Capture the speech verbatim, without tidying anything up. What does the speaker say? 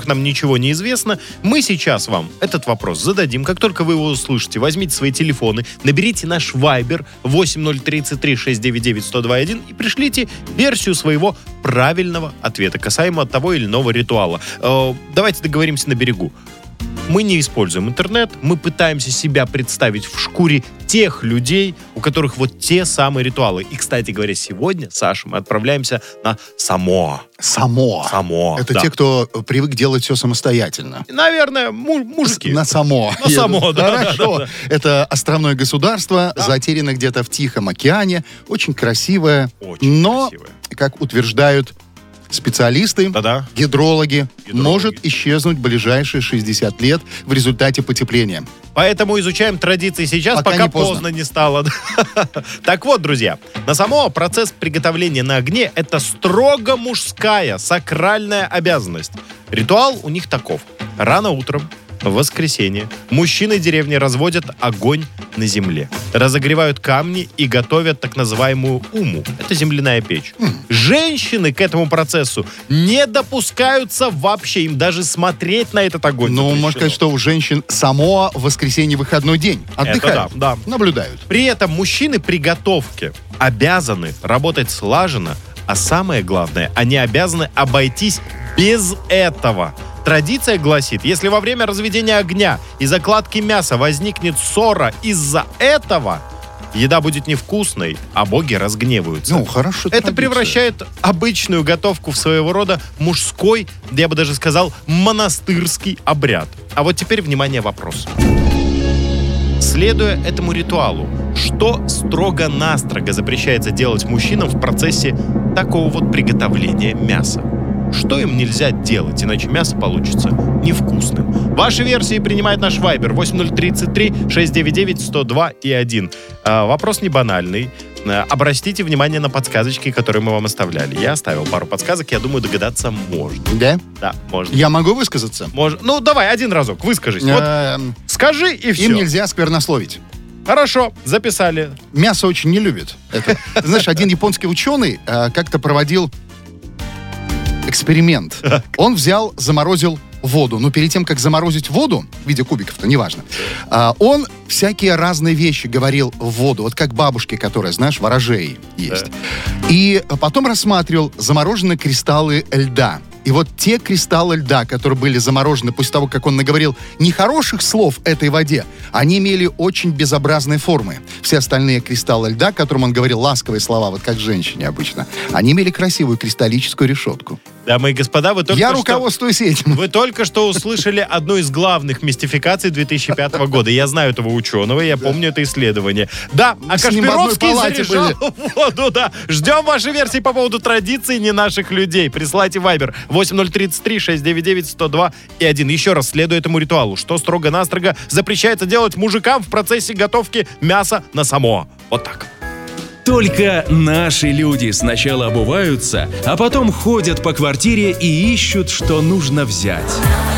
которых нам ничего не известно, мы сейчас вам этот вопрос зададим. Как только вы его услышите, возьмите свои телефоны, наберите наш Viber восемь ноль три три шесть девять девять сто два один и пришлите версию своего правильного ответа касаемо того или иного ритуала. Э, давайте договоримся на берегу. Мы не используем интернет, мы пытаемся себя представить в шкуре тех людей, у которых вот те самые ритуалы. И, кстати говоря, сегодня, Саша, мы отправляемся на Самоа. Самоа. Самоа, Это да. те, кто привык делать все самостоятельно. Наверное, му- мужики. На Самоа. На Самоа, да. Хорошо. Да, да, Это островное государство, Да. затеряно где-то в Тихом океане. Очень красивое. Очень но, красивое. как утверждают специалисты, Да-да. гидрологи, Гидрологи. может исчезнуть в ближайшие шестьдесят лет в результате потепления. Поэтому изучаем традиции сейчас, Пока пока, не поздно. поздно не стало. Так вот, друзья, на Самоа процесс приготовления на огне — это строго мужская, сакральная обязанность. Ритуал у них таков. Рано утром, в воскресенье, мужчины деревни разводят огонь на земле, разогревают камни и готовят так называемую уму. Это земляная печь. Женщины к этому процессу не допускаются вообще, им даже смотреть на этот огонь Ну, запрещено. можно сказать, что у женщин Самоа в воскресенье выходной день. Отдыхают, да, да. наблюдают. При этом мужчины при готовке обязаны работать слаженно, а самое главное, они обязаны обойтись без этого. Традиция гласит, если во время разведения огня и закладки мяса возникнет ссора из-за этого, еда будет невкусной, а боги разгневаются. Ну, хорошо. Это превращает обычную готовку в своего рода мужской, я бы даже сказал, монастырский обряд. А вот теперь, внимание, вопрос. Следуя этому ритуалу, что строго-настрого запрещается делать мужчинам в процессе такого вот приготовления мяса? Что им нельзя делать, иначе мясо получится невкусным? Ваши версии принимает наш Viber восемь ноль три три шесть девять девять сто два и один. А, вопрос не банальный. А, обратите внимание на подсказочки, которые мы вам оставляли. Я оставил пару подсказок, я думаю, догадаться можно. Да? Да, можно. Я могу высказаться? Можно. Ну, давай, один разок, выскажись. Вот Эм, скажи и все. Им нельзя сквернословить. Хорошо, записали. Мясо очень не любит. Это. Ты знаешь, один японский ученый э, как-то проводил эксперимент. Он взял, заморозил воду. Но перед тем, как заморозить воду, в виде кубиков-то, неважно, а, он всякие разные вещи говорил в воду. Вот как бабушки, которые, знаешь, ворожей есть. И потом рассматривал замороженные кристаллы льда. И вот те кристаллы льда, которые были заморожены после того, как он наговорил нехороших слов этой воде, они имели очень безобразные формы. Все остальные кристаллы льда, которым он говорил ласковые слова, вот как женщине обычно, они имели красивую кристаллическую решетку. Дамы и господа, вы только Я что... руководствуюсь этим. Вы только что услышали одну из главных мистификаций две тысячи пятого года. Я знаю этого ученого, я помню это исследование. Да, а С ним в одной Кашпировский палате зарешал воду, да. Ждем ваши версии по поводу традиций не наших людей. Присылайте Viber восемь ноль три три шесть девять девять сто два и один. Еще раз, следуя этому ритуалу, что строго-настрого запрещается делать мужикам в процессе готовки мяса на Самоа. Вот так. Только наши люди сначала обуваются, а потом ходят по квартире и ищут, что нужно взять.